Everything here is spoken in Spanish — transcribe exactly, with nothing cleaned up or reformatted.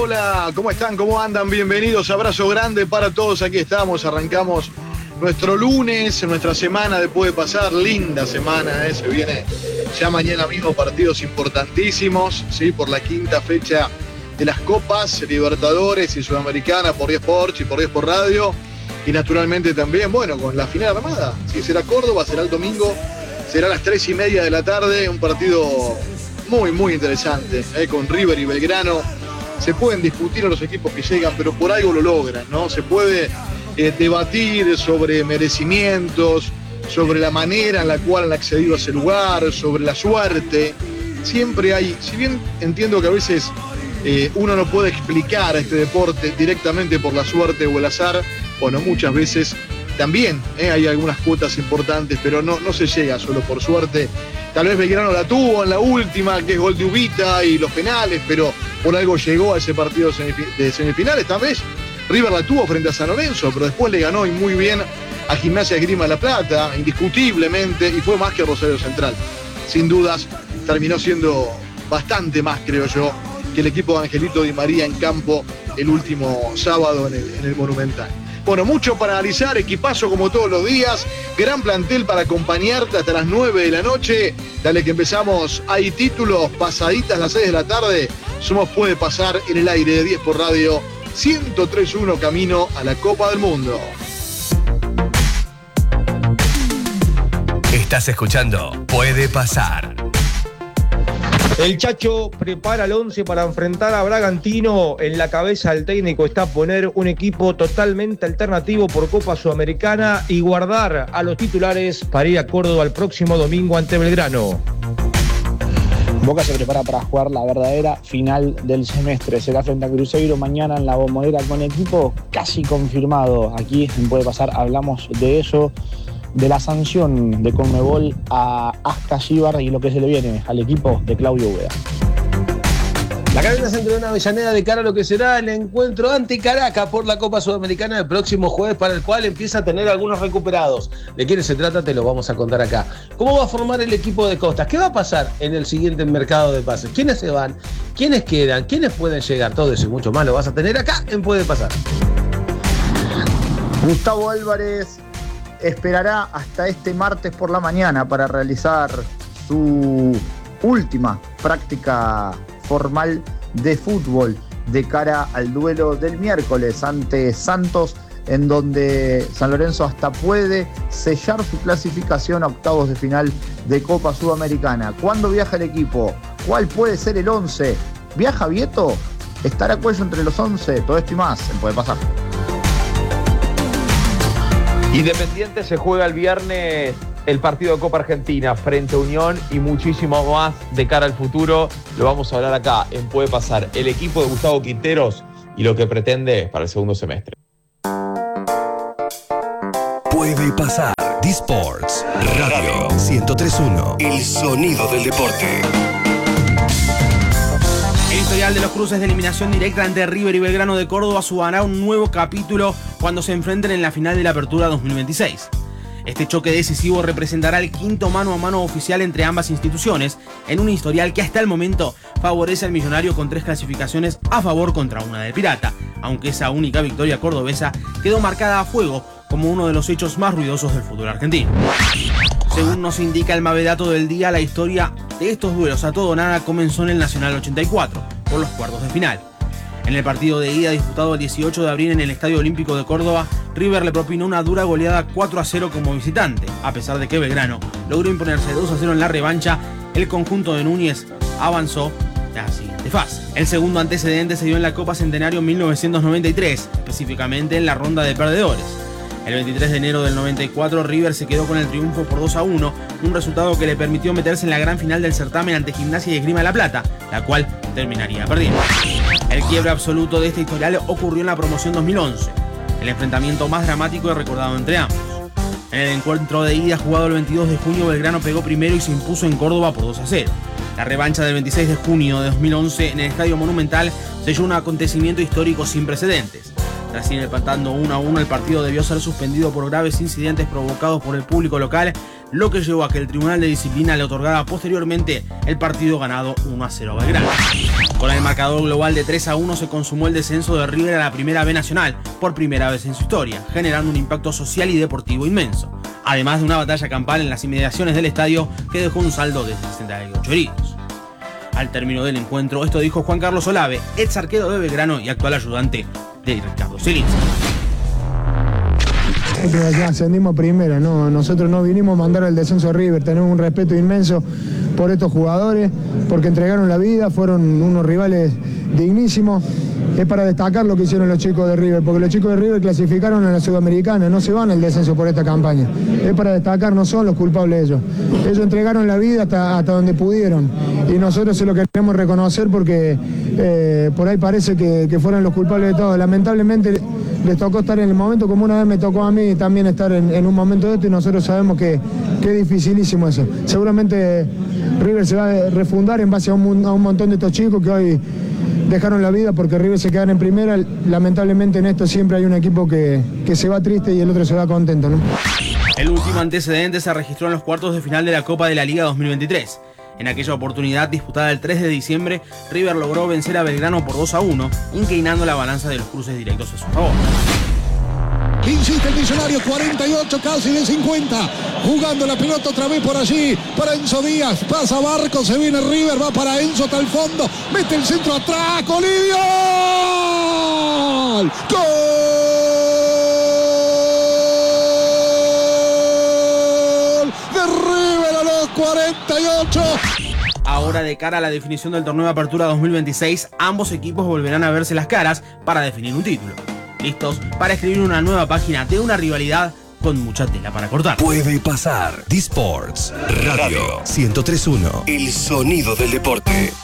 hola, ¿cómo están? ¿Cómo andan? Bienvenidos, abrazo grande para todos, aquí estamos, arrancamos nuestro lunes, nuestra semana de Puede Pasar, linda semana, ¿eh? Se viene ya mañana mismo partidos importantísimos, ¿sí? Por la quinta fecha de las Copas Libertadores y Sudamericana por diez Sports y por diez por Radio, y naturalmente también, bueno, con la final armada, ¿sí? Será Córdoba, será el domingo, será a las tres y media de la tarde, un partido muy, muy interesante, ¿eh? Con River y Belgrano. Se pueden discutir a los equipos que llegan, pero por algo lo logran, ¿no? Se puede eh, debatir sobre merecimientos, sobre la manera en la cual han accedido a ese lugar, sobre la suerte. Siempre hay, si bien entiendo que a veces eh, uno no puede explicar este deporte directamente por la suerte o el azar, bueno, muchas veces también eh, hay algunas cuotas importantes, pero no, no se llega solo por suerte. Tal vez Belgrano la tuvo en la última, que es gol de Ubita y los penales, pero por algo llegó a ese partido de semifinales. Tal vez River la tuvo frente a San Lorenzo, pero después le ganó y muy bien a Gimnasia Esgrima de La Plata, indiscutiblemente, y fue más que Rosario Central. Sin dudas, terminó siendo bastante más, creo yo, que el equipo de Angelito Di María en campo el último sábado en el, en el Monumental. Bueno, mucho para analizar, equipazo como todos los días, gran plantel para acompañarte hasta las nueve de la noche. Dale que empezamos, hay títulos, pasaditas las seis de la tarde. Somos Puede Pasar en el aire de diez por Radio, ciento tres punto uno camino a la Copa del Mundo. Estás escuchando Puede Pasar. El Chacho prepara el once para enfrentar a Bragantino. En la cabeza del técnico está poner un equipo totalmente alternativo por Copa Sudamericana y guardar a los titulares para ir a Córdoba el próximo domingo ante Belgrano. Boca se prepara para jugar la verdadera final del semestre. Será frente a Cruzeiro mañana en la Bombonera con equipo casi confirmado. Aquí en Puede Pasar hablamos de eso, de la sanción de Conmebol a Ascalíbar y lo que se le viene al equipo de Claudio Ubeda. La cadena se entrenó en Avellaneda de cara a lo que será el encuentro ante Caracas por la Copa Sudamericana el próximo jueves, para el cual empieza a tener algunos recuperados. ¿De quiénes se trata? Te lo vamos a contar acá. ¿Cómo va a formar el equipo de Costas? ¿Qué va a pasar en el siguiente mercado de pases? ¿Quiénes se van? ¿Quiénes quedan? ¿Quiénes pueden llegar? Todo eso y mucho más lo vas a tener acá en Puede Pasar. Gustavo Álvarez esperará hasta este martes por la mañana para realizar su última práctica formal de fútbol de cara al duelo del miércoles ante Santos, en donde San Lorenzo hasta puede sellar su clasificación a octavos de final de Copa Sudamericana. ¿Cuándo viaja el equipo? ¿Cuál puede ser el once? ¿Viaja Vieto? ¿Estará Cuello entre los once? Todo esto y más se puede pasar. Independiente se juega el viernes el partido de Copa Argentina frente a Unión y muchísimo más de cara al futuro. Lo vamos a hablar acá en Puede Pasar. El equipo de Gustavo Quinteros y lo que pretende para el segundo semestre. Puede Pasar. D-Sports Radio ciento tres punto uno. El sonido del deporte. El historial de los cruces de eliminación directa ante River y Belgrano de Córdoba sumará un nuevo capítulo cuando se enfrenten en la final de la Apertura dos mil veintiséis. Este choque decisivo representará el quinto mano a mano oficial entre ambas instituciones, en un historial que hasta el momento favorece al millonario con tres clasificaciones a favor contra una del Pirata, aunque esa única victoria cordobesa quedó marcada a fuego como uno de los hechos más ruidosos del fútbol argentino. Según nos indica el Mavedato del día, la historia de estos duelos a todo o nada comenzó en el Nacional ochenta y cuatro, por los cuartos de final. En el partido de ida disputado el dieciocho de abril en el Estadio Olímpico de Córdoba, River le propinó una dura goleada cuatro a cero como visitante. A pesar de que Belgrano logró imponerse dos a cero en la revancha, el conjunto de Núñez avanzó a la siguiente fase. El segundo antecedente se dio en la Copa Centenario mil novecientos noventa y tres, específicamente en la ronda de perdedores. El veintitrés de enero del noventa y cuatro, River se quedó con el triunfo por dos a uno, un resultado que le permitió meterse en la gran final del certamen ante Gimnasia y Esgrima de La Plata, la cual terminaría perdiendo. El quiebre absoluto de este historial ocurrió en la promoción dos mil once, el enfrentamiento más dramático y recordado entre ambos. En el encuentro de ida jugado el veintidós de junio, Belgrano pegó primero y se impuso en Córdoba por dos a cero. La revancha del veintiséis de junio de dos mil once en el Estadio Monumental selló un acontecimiento histórico sin precedentes. Tras ir empatando uno a uno, el partido debió ser suspendido por graves incidentes provocados por el público local, lo que llevó a que el Tribunal de Disciplina le otorgara posteriormente el partido ganado uno a cero a Belgrano. Con el marcador global de tres a uno se consumó el descenso de River a la Primera B Nacional por primera vez en su historia, generando un impacto social y deportivo inmenso, además de una batalla campal en las inmediaciones del estadio que dejó un saldo de sesenta y ocho heridos. Al término del encuentro, esto dijo Juan Carlos Olave, ex arquero de Belgrano y actual ayudante de Ricardo Zielinski. Nosotros ya ascendimos primero, ¿no? Nosotros no vinimos a mandar el descenso a River, tenemos un respeto inmenso por estos jugadores, porque entregaron la vida, fueron unos rivales dignísimos. Es para destacar lo que hicieron los chicos de River, porque los chicos de River clasificaron a la Sudamericana, no se van al descenso por esta campaña. Es para destacar, no son los culpables ellos. Ellos entregaron la vida hasta, hasta donde pudieron, y nosotros se lo queremos reconocer porque eh, por ahí parece que, que fueron los culpables de todo. Lamentablemente les tocó estar en el momento, como una vez me tocó a mí también estar en, en un momento de esto, y nosotros sabemos que, que es dificilísimo eso. Seguramente River se va a refundar en base a un, a un montón de estos chicos que hoy dejaron la vida porque River se quedaron en primera. Lamentablemente en esto siempre hay un equipo que, que se va triste y el otro se va contento, ¿no? El último antecedente se registró en los cuartos de final de la Copa de la Liga dos mil veintitrés. En aquella oportunidad, disputada el tres de diciembre, River logró vencer a Belgrano por dos a uno, inclinando la balanza de los cruces directos a su favor. Insiste el Millonario, cuarenta y ocho, casi de cincuenta. Jugando la pelota otra vez por allí para Enzo Díaz. Pasa Barco, se viene River, va para Enzo hasta el fondo. Mete el centro atrás, Colidio. ¡Gol! De River a los cuarenta y ocho. Ahora, de cara a la definición del torneo de apertura dos mil veintiséis, ambos equipos volverán a verse las caras para definir un título. Listos para escribir una nueva página de una rivalidad con mucha tela para cortar. Puede pasar. D-Sports Radio ciento tres punto uno. El sonido del deporte.